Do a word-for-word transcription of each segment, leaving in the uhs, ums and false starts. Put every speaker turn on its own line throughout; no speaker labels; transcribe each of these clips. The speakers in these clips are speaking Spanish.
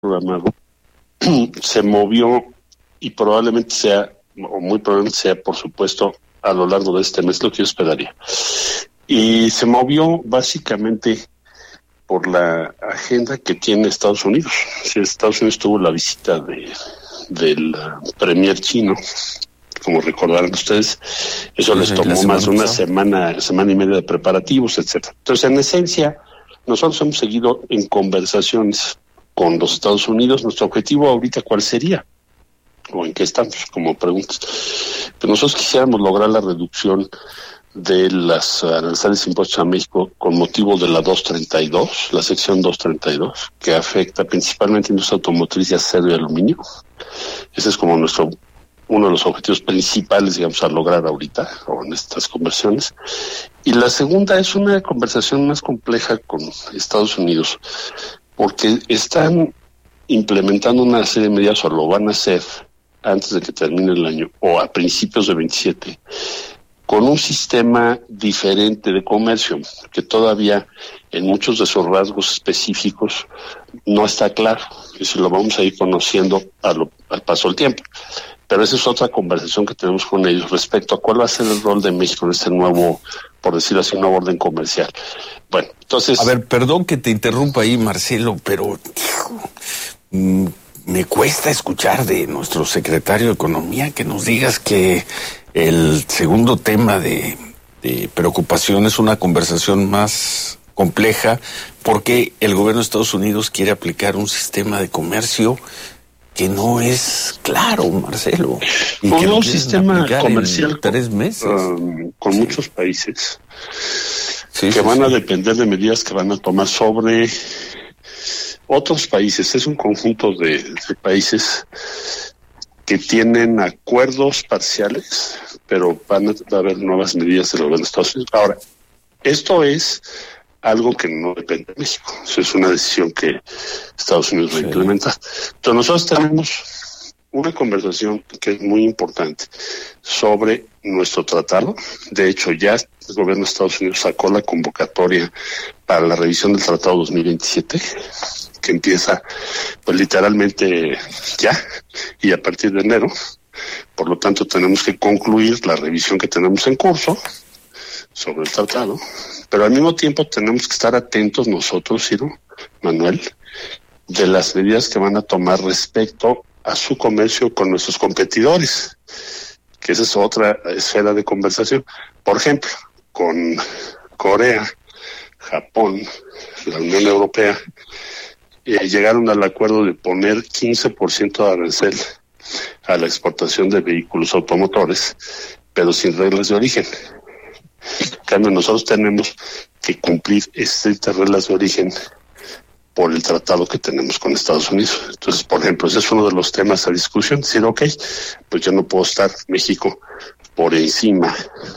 programado se movió y probablemente sea, o muy probablemente sea, por supuesto, a lo largo de este mes, lo que yo esperaría. Y se movió básicamente por la agenda que tiene Estados Unidos. Si Estados Unidos tuvo la visita de del premier chino, como recordarán ustedes, eso sí, les tomó más de una semana, semana y media de preparativos, etcétera. Entonces, en esencia, nosotros hemos seguido en conversaciones con los Estados Unidos. Nuestro objetivo ahorita, ¿cuál sería? ¿O en qué estamos? Como preguntas. Pero nosotros quisiéramos lograr la reducción de las aranceles impuestos a México con motivo de la doscientos treinta y dos, la sección doscientos treinta y dos, que afecta principalmente a industria automotriz y acero y aluminio. Ese es como nuestro uno de los objetivos principales, digamos, a lograr ahorita, o en estas conversiones. Y la segunda es una conversación más compleja con Estados Unidos, porque están implementando una serie de medidas, o lo van a hacer antes de que termine el año, o a principios de veintisiete, con un sistema diferente de comercio, que todavía en muchos de sus rasgos específicos no está claro, y si lo vamos a ir conociendo a lo, al paso del tiempo. Pero esa es otra conversación que tenemos con ellos respecto a cuál va a ser el rol de México en este nuevo, por decirlo así, nuevo orden comercial. Bueno, entonces...
A ver, perdón que te interrumpa ahí, Marcelo, pero mmm, me cuesta escuchar de nuestro secretario de Economía que nos digas que el segundo tema de, de preocupación es una conversación más compleja porque el gobierno de Estados Unidos quiere aplicar un sistema de comercio que no es claro, Marcelo.
Y un nuevo sistema comercial
tres meses.
Um, con sí. muchos países sí, que sí, van sí. a depender de medidas que van a tomar sobre otros países. Es un conjunto de, de países que tienen acuerdos parciales, pero van a, va a haber nuevas medidas del gobierno de Estados Unidos. Ahora, esto es algo que no depende de México. Eso es una decisión que Estados Unidos va a implementar. Entonces nosotros tenemos una conversación que es muy importante sobre nuestro tratado. De hecho, ya el gobierno de Estados Unidos sacó la convocatoria para la revisión del tratado dos mil veintisiete, que empieza pues literalmente ya y a partir de enero. Por lo tanto, tenemos que concluir la revisión que tenemos en curso sobre el tratado, pero al mismo tiempo tenemos que estar atentos nosotros, Ciro, Manuel, de las medidas que van a tomar respecto a su comercio con nuestros competidores, que esa es otra esfera de conversación. Por ejemplo, con Corea, Japón, la Unión Europea, eh, llegaron al acuerdo de poner quince por ciento de arancel a la exportación de vehículos automotores, pero sin reglas de origen. En cambio, nosotros tenemos que cumplir estrictas reglas de origen por el tratado que tenemos con Estados Unidos. Entonces, por ejemplo, ese es uno de los temas a discusión. Decir, ok, pues yo no puedo estar México por encima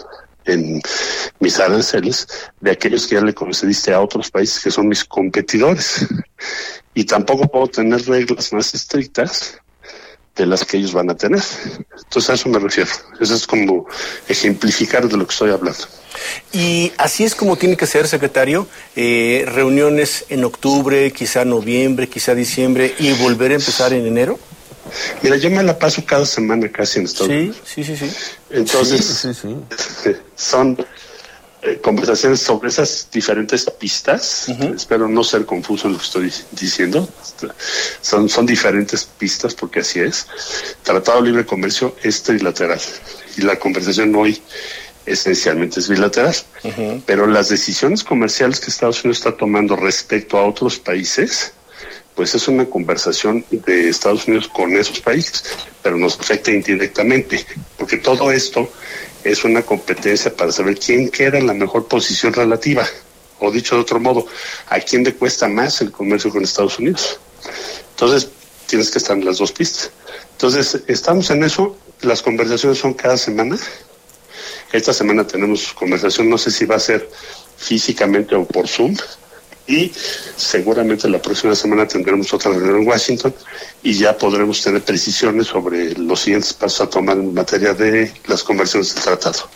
en mis aranceles de aquellos que ya le concediste a otros países que son mis competidores. Y tampoco puedo tener reglas más estrictas de las que ellos van a tener. Entonces a eso me refiero. Eso es como ejemplificar de lo que estoy hablando.
Y así es como tiene que ser, secretario, eh, reuniones en octubre, quizá noviembre, quizá diciembre, y volver a empezar en enero.
Mira, yo me la paso cada semana casi en Estados Unidos.
Sí, sí, sí, sí.
Entonces,
sí, sí, sí.
son eh, conversaciones sobre esas diferentes pistas. Uh-huh. Espero no ser confuso en lo que estoy diciendo. Son, son diferentes pistas porque así es. Tratado de Libre Comercio es trilateral y la conversación hoy esencialmente es bilateral. Uh-huh. Pero las decisiones comerciales que Estados Unidos está tomando respecto a otros países, pues es una conversación de Estados Unidos con esos países, pero nos afecta indirectamente, porque todo esto es una competencia para saber quién queda en la mejor posición relativa, o dicho de otro modo, a quién le cuesta más el comercio con Estados Unidos. Entonces, tienes que estar en las dos pistas. Entonces, estamos en eso, las conversaciones son cada semana. Esta semana tenemos conversación, no sé si va a ser físicamente o por Zoom, y seguramente la próxima semana tendremos otra reunión en Washington y ya podremos tener precisiones sobre los siguientes pasos a tomar en materia de las conversiones del tratado.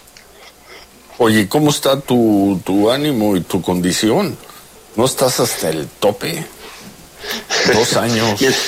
Oye, ¿cómo está tu, tu ánimo y tu condición? ¿No estás hasta el tope? Dos años.